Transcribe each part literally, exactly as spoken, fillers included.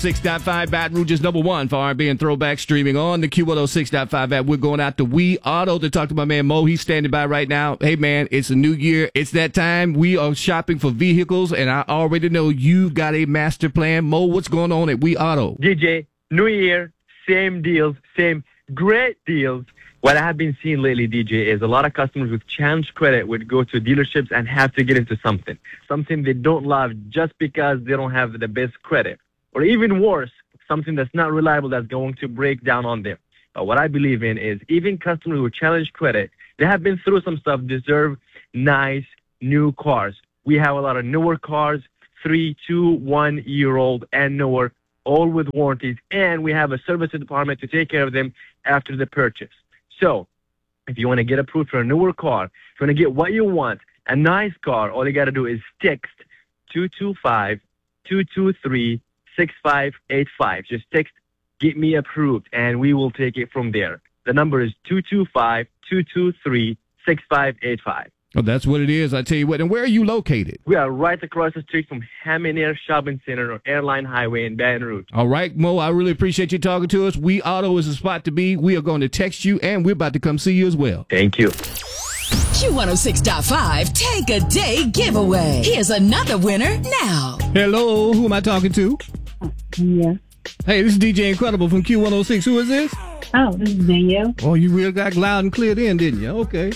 six point five Baton Rouge is number one for R and B and throwback streaming on the Q one oh six point five app. We're going out to We Auto to talk to my man Mo. He's standing by right now. Hey, man, it's a new year. It's that time. We are shopping for vehicles, and I already know you've got a master plan. Mo, what's going on at We Auto? D J, new year, same deals, same great deals. What I have been seeing lately, D J, is a lot of customers with challenge credit would go to dealerships and have to get into something, something they don't love just because they don't have the best credit. Or even worse, something that's not reliable that's going to break down on them. But what I believe in is even customers with challenge credit, they have been through some stuff, deserve nice new cars. We have a lot of newer cars, three, two, one-year-old and newer, all with warranties. And we have a service department to take care of them after the purchase. So if you want to get approved for a newer car, if you want to get what you want, a nice car, all you got to do is text two two five, two two three, six five eight five. Just text "Get Me Approved" and we will take it from there. The number is two two five, two two three, six five eight five. Oh, that's what it is. I tell you what. And where are you located? We are right across the street from Hammond Air Shopping Center on Airline Highway in Baton Rouge. All right, Mo, I really appreciate you talking to us. We Auto is the spot to be. We are going to text you, and we're about to come see you as well. Thank you. Q one oh six point five Take a Day Giveaway. Here's another winner now. Hello, who am I talking to? Yeah. Hey, this is D J Incredible from Q one oh six. Who is this? Oh, this is Danielle. Oh, you really got loud and clear then, didn't you? Okay.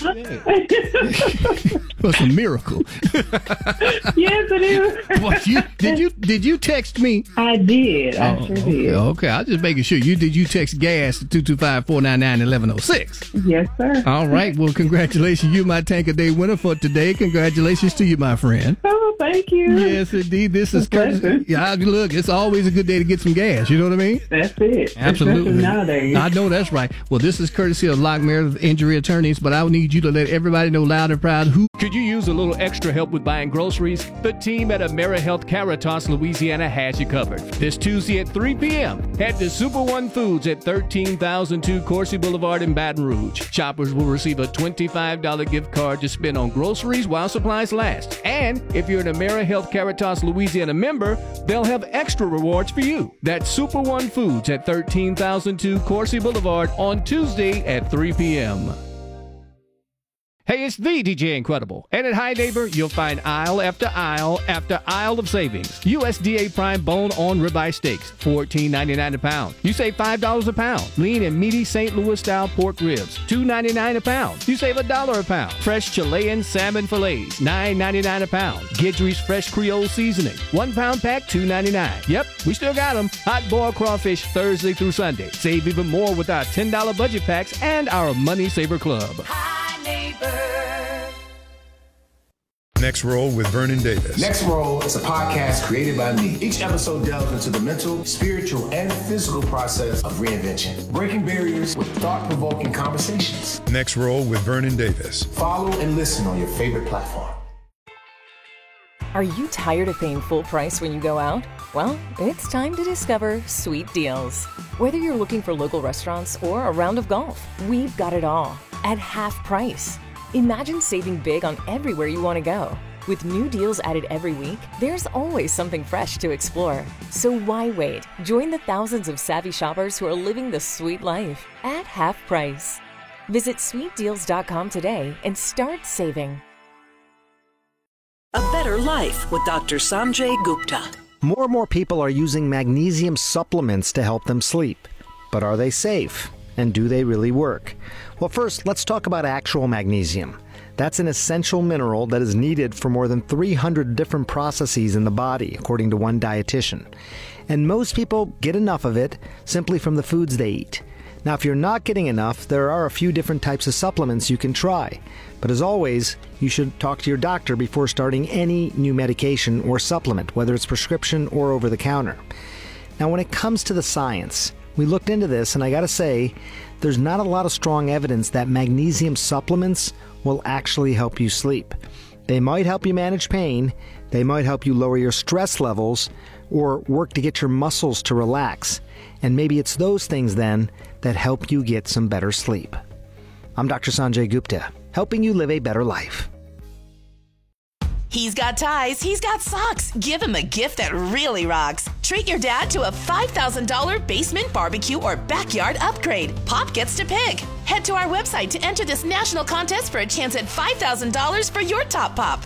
That's a miracle. Yes, it is. What, you, did you did you text me? I did. I oh, sure okay, did. Okay, I was just making sure. You did you text gas to two two five, four nine nine, one one oh six? Yes, sir. All right. Well, congratulations. You're my Tank a Day winner for today. Congratulations to you, my friend. Oh, thank you. Yes, indeed. This is courtesy. Yeah, look, it's always a good day to get some gas. You know what I mean? That's it. Absolutely. Especially nowadays. I know that's right. Well, this is courtesy of Lock Meredith Injury Attorneys, but I would need you to let everybody know loud and proud who. Could you use a little extra help with buying groceries? The team at AmeriHealth Caritas, Louisiana has you covered. This Tuesday at three p.m., head to Super One Foods at thirteen thousand two Coursey Boulevard in Baton Rouge. Shoppers will receive a twenty-five dollars gift card to spend on groceries while supplies last. And if you're an AmeriHealth Caritas Louisiana member, they'll have extra rewards for you. That's Super One Foods at thirteen thousand two Coursey Boulevard on Tuesday at three p.m. Hey, it's the D J Incredible. And at Hi Neighbor, you'll find aisle after aisle after aisle of savings. U S D A Prime Bone-On Ribeye Steaks, fourteen ninety-nine a pound. You save five dollars a pound. Lean and meaty Saint Louis-style pork ribs, two ninety-nine a pound. You save a dollar a pound. Fresh Chilean salmon fillets, nine ninety-nine a pound. Guidry's Fresh Creole Seasoning, one pound pack, two ninety-nine. Yep, we still got them. Hot boiled crawfish Thursday through Sunday. Save even more with our ten dollars budget packs and our Money Saver Club. Hi, neighbor. Next Roll with Vernon Davis. Next Roll is a podcast created by me. Each episode delves into the mental, spiritual, and physical process of reinvention, breaking barriers with thought-provoking conversations. Next Roll with Vernon Davis. Follow and listen on your favorite platform. Are you tired of paying full price when you go out? Well, it's time to discover Sweet Deals. Whether you're looking for local restaurants or a round of golf, we've got it all at half price. Imagine saving big on everywhere you want to go. With new deals added every week, there's always something fresh to explore. So why wait? Join the thousands of savvy shoppers who are living the sweet life at half price. Visit sweet deals dot com today and start saving. A Better Life with Doctor Sanjay Gupta. More and more people are using magnesium supplements to help them sleep. But are they safe? And do they really work? Well, first, let's talk about actual magnesium. That's an essential mineral that is needed for more than three hundred different processes in the body, according to one dietitian. And most people get enough of it simply from the foods they eat. Now, if you're not getting enough, there are a few different types of supplements you can try. But as always, you should talk to your doctor before starting any new medication or supplement, whether it's prescription or over-the-counter. Now, when it comes to the science, we looked into this, and I gotta say, there's not a lot of strong evidence that magnesium supplements will actually help you sleep. They might help you manage pain, they might help you lower your stress levels, or work to get your muscles to relax. And maybe it's those things then that help you get some better sleep. I'm Doctor Sanjay Gupta, helping you live a better life. He's got ties, he's got socks. Give him a gift that really rocks. Treat your dad to a five thousand dollars basement, barbecue, or backyard upgrade. Pop gets to pick. Head to our website to enter this national contest for a chance at five thousand dollars for your top pop.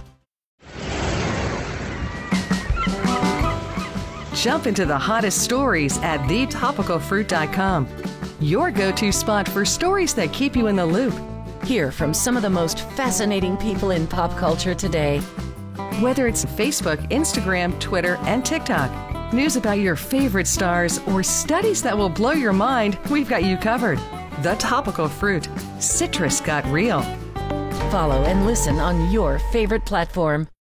Jump into the hottest stories at the topical fruit dot com. Your go-to spot for stories that keep you in the loop. Hear from some of the most fascinating people in pop culture today. Whether it's Facebook, Instagram, Twitter, and TikTok, news about your favorite stars, or studies that will blow your mind, we've got you covered. The Topical Fruit. Citrus got real. Follow and listen on your favorite platform.